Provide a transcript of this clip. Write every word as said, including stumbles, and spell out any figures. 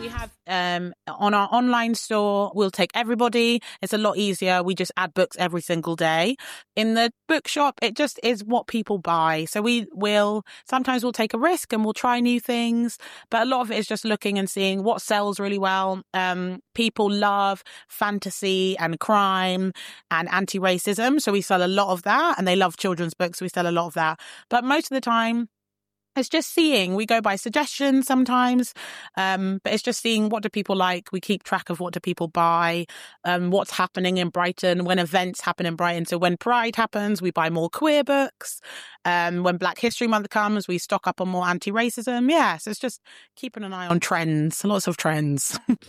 have um, on our online store, we'll take everybody. It's a lot easier. We just add books every single day. In the bookshop, it just is what people buy. So we will, sometimes we'll take a risk and we'll try new things, but a lot of it is just looking and seeing what sells really well. Um, people love fantasy and crime and anti-racism. So we sell a lot of that, and they love children's books. So we sell a lot of that. But most of the time, it's just seeing. We go by suggestions sometimes, um, but it's just seeing what do people like. We keep track of what do people buy, um, what's happening in Brighton, when events happen in Brighton. So when Pride happens, we buy more queer books. Um, when Black History Month comes, we stock up on more anti-racism. Yeah, so it's just keeping an eye on trends, lots of trends.